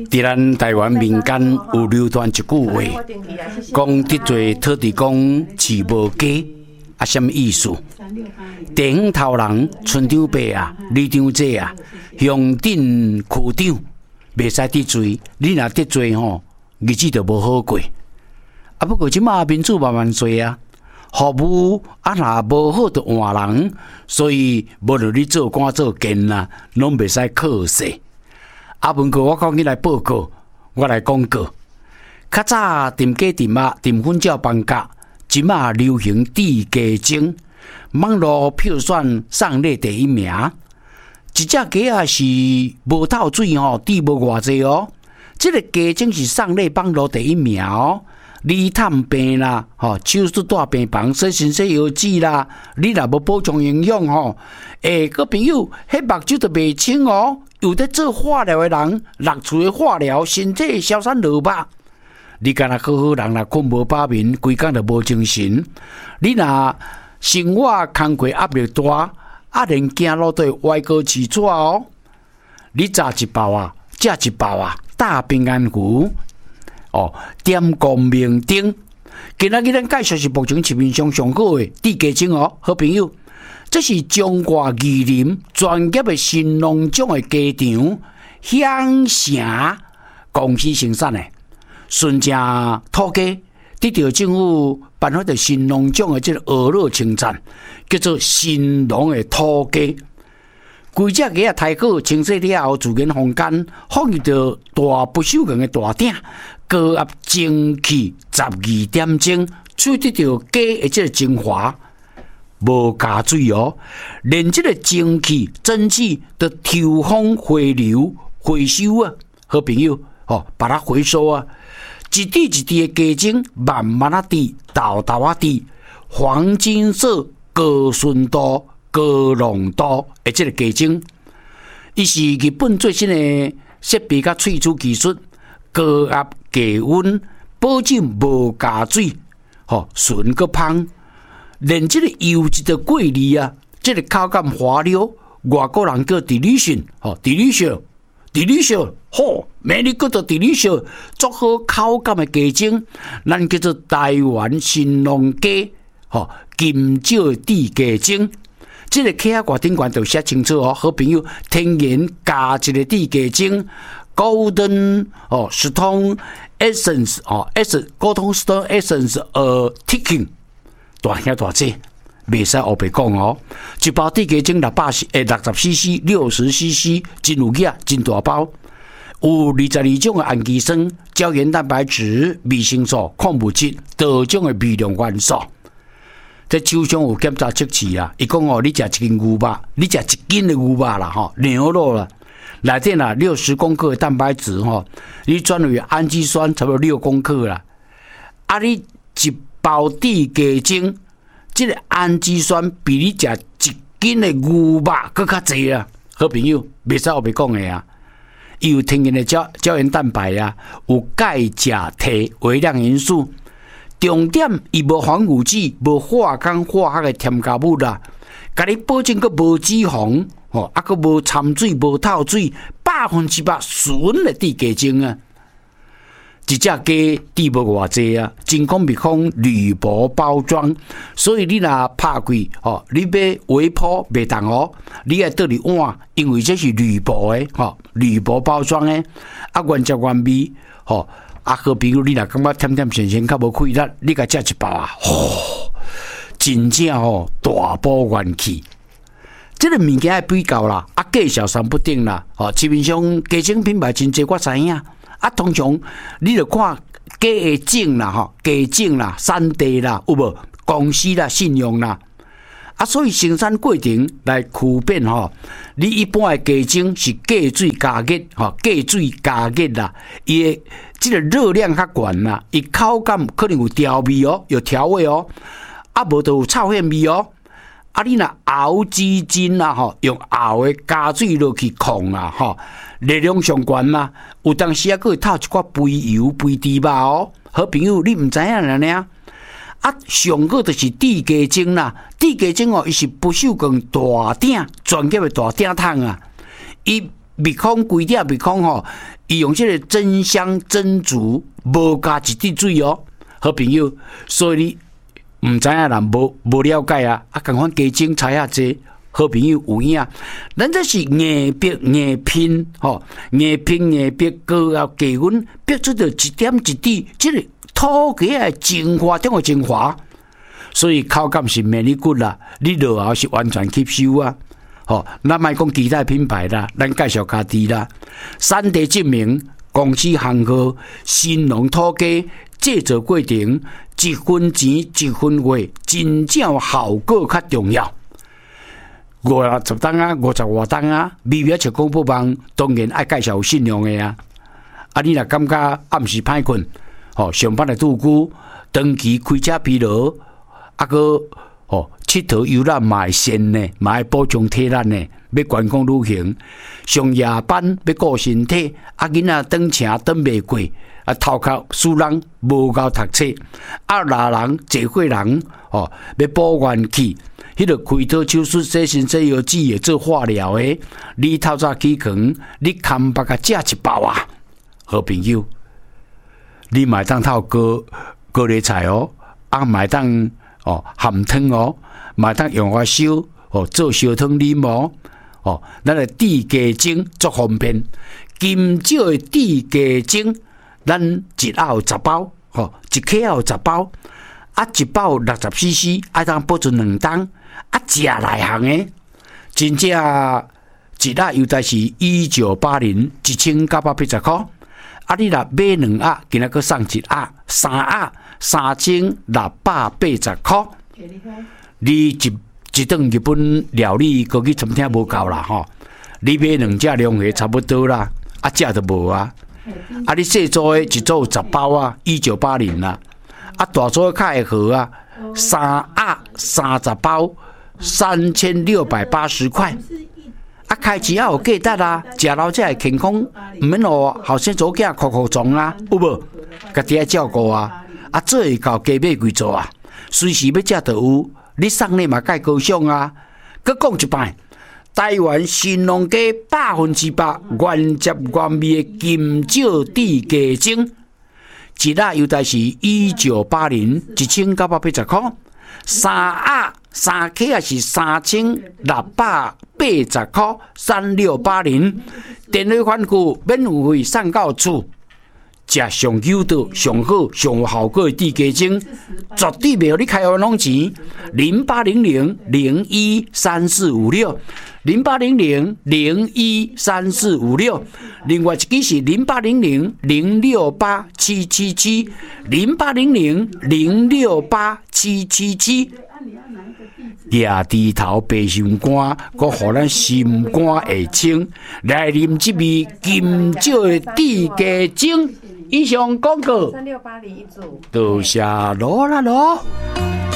伫咱台湾民间有流传一句话，讲得罪土地公饲无鸡，啊，什么意思？地方头人村长伯啊、里长姐啊，乡镇区长袂使得罪，你若得罪吼，日子就无好过。啊，不过即马民主慢慢做啊，服务啊若无好就换人，所以无论你做官做奸啊，拢袂使靠势。啊，文哥，我讲起来报告，我来讲告。较早炖鸡炖肉炖粉饺放假，即马流行地鸡精，网络票选上列第一名。一只鸡啊是无透水吼，滴无偌济哦。这个鸡精是上列网络第一名哦。你探病啦，吼，手术大病房洗身洗药剂啦，你若无补充营养吼，个朋友，迄目睭就袂清哦。有在做化疗的人，落厝的化疗，身体消散落肉。你敢若好好人啦，困无饱眠，规工就无精神。你若生活工课压力大，啊，连走路都会歪高起喘哦。你炸一包啊，食一包啊，大平安符哦，点光明灯。今仔日咱介绍是目前市面上上好的地鸡精哦，好朋友。这是中华宜林专业的新农种的鸡场享城公司生产的纯正土鸡，得到政府颁发的新农种的这个鹅肉称赞，叫做新农的土鸡。规只鸡啊，太好清洗了后，自然风干，放入到大不锈钢的大鼎，高压蒸汽12点钟，取得到鸡的这个精华。无加水哦，连这个蒸汽、蒸汽的抽风回流、回收啊，好朋友哦，把它回收啊，一滴一滴的鸡精，慢慢啊滴，豆豆啊滴，黄金色、高纯度、高浓度的这个鸡精，伊是日本最新的设备甲萃取技术，高压低温，保证无加水，吼纯个香。连这个油脂的桂离啊，这个口感滑溜，外国人叫 delicious， 哦 delicious， 好，美丽叫做 delicious， 足好口感的鸡精，咱叫做台湾新农鸡，哦，金蕉地鸡精。这个客仔顶管就写清楚哦，好朋友，天然加一个地鸡精 ，Golden 哦 Stone Essence 哦 Golden Stone Essence Ticking。大兄大姐，袂使黑白讲哦。一包地鸡精60cc、60cc， 真有影，真大包。有22种的氨基酸、胶原蛋白质、维生素、矿物质，多种的微量元素。在手上有检查测试啊，伊讲哦，你食一斤牛肉，你食1斤的牛肉啦，吼，牛肉啦，内底啦60公克的蛋白质吼，你转为氨基酸差不多6公克啦。啊，你一包地鸡精，这个氨基酸比你食1斤的牛肉更较济啊！好朋友，袂使后边讲的啊。伊有天然的胶原蛋白啊，有钙、钾、铁、微量元素。重点，伊无防腐剂，无化工化学的添加物啦，甲你保证个无脂肪，吼，啊个无掺水、无透水，100%纯的地鸡精啊！一只鸡滴无偌济啊，真空密封铝箔包装，所以你若拍开吼，你要微波袂当哦，你要倒入碗，因为这是铝箔的吼，铝箔包装的，啊原汁原味吼，啊好比如你若感觉甜甜咸咸较无气力，你甲食一包啊，吼，真正吼大补元气。这个物件要比较啦，啊价小三不定啦，吼，市面上鸡精品牌真济，我知影。啊，通常你著看鸡的种啦，吼，鸡种啦、产地啦，有无公司啦、信用啦，啊，所以生产过程来区别吼。你一般的鸡精是加水加热，吼，加水加热啦，伊的这个热量较悬啦，伊口感可能有调味哦，有调味哦，啊，无就有臭咸味哦。啊，你若熬鸡精啦，吼，用熬的加水落去控啦，吼。热量上悬啦，有当时啊，佫会透一寡肥油、肥猪肉哦。好朋友，你毋知影啦呢？啊，上好就是地鸡精啦，地鸡精哦，伊是不锈钢大鼎，专业的大鼎桶啊。伊蜜蜂规粒蜜蜂吼，伊用这个真香真竹，无加一滴水哦，好朋友，所以你唔知影啦，无了解啊，共款加精菜啊济。好朋友有影，咱这是硬逼硬拼吼，硬拼硬逼高啊加温，逼出着一点一滴，即个土鸡的精华中的精华，所以口感是美丽骨啦，你落后是完全吸收啊。吼，咱莫讲其他品牌啦，咱介绍家己啦，产地证明，公司行号，新农土鸡制作过程，一分钱一分货，真正效果较重要。50档啊，50外档啊，微微食广播网，当然爱介绍有信用的啊。啊，你若感觉暗时歹困，吼，上班来拄久，长期开车疲劳，啊个吼，佚佗游览嘛会先呢，嘛会补充体力呢，要观光旅行，上夜班要顾身体，啊囡仔转车转袂过，啊头壳输人无够读册，啊老人坐过人，吼，要补元气。迄个开刀手术、洗身、洗药剂会做化疗的，你透早起床，你堪捌甲食一包啊？好朋友，你买当套高丽菜哦，啊买当哦含汤哦，买当用花烧哦做烧汤啉哦，哦，咱个地鸡精足方便，金少的地鸡精，咱一盒有10包，哦，一克有10包，啊一包60cc，爱当保存2档。啊，食内行诶，真正一盒油菜是1980，1980块。啊，你若买2盒，今仔佫送1盒，3盒3680块。你一顿日本料理，估计餐厅无够啦吼。你买2只龙虾差不多啦，啊，食都无啊。啊，你细组诶一组10包啊，1980啦。啊，大组较会好啊，3盒30包。3680块，啊，开钱也有价值啊，食老才会健康，唔免哦，后生做囝哭哭撞啊，有无？家己爱照顾啊，啊，做会到加买几做啊，随时要食就有，你送礼嘛介高尚啊。佮讲一摆，台湾新农鸡100%原汁原味的金少地鸡精，一盒油台是1980，1980块，3盒。3克也是3680块，3680，电话款据免付费送到厝，食上优的、上好、上有效果的地鸡精，绝对袂互你开玩弄钱。0800-013456，0800-013456，另外一支是0800-0687777，0800-0687777。抓猪头白心肝，搁互咱心肝会清，来啉这味金少的地鸡精。以上广告，3680一组，多谢罗啦罗。